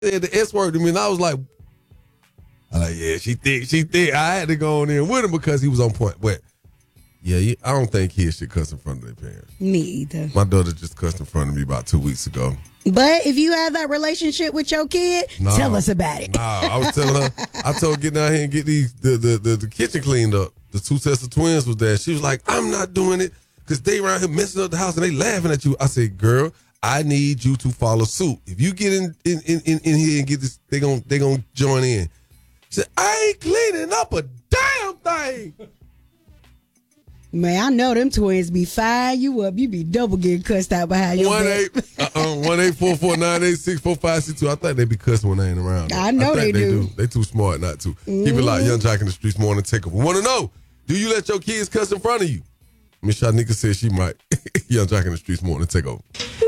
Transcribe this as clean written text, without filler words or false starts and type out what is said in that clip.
said the S word to me, and I was like, yeah, she thick. I had to go on in with him because he was on point. But yeah, I don't think kids should cuss in front of their parents. Me either. My daughter just cussed in front of me about 2 weeks ago. But if you have that relationship with your kid, tell us about it. I was telling her, I told her get down here and get the kitchen cleaned up. The 2 sets of twins was there. She was like, I'm not doing it because they around here messing up the house and they laughing at you. I said, girl, I need you to follow suit. If you get in here and get this, they gonna join in. She said, I ain't cleaning up a damn thing. Man, I know them twins be firing you up. You be double getting cussed out behind your back. 1-844-986-4562. I think they be cussing when they ain't around. I know they do. They too smart not to. Keep it locked. Young Jock in the Streets Morning Takeover. We want to know, do you let your kids cuss in front of you? Miss Shanika says she might. Young Jock in the Streets Morning Takeover.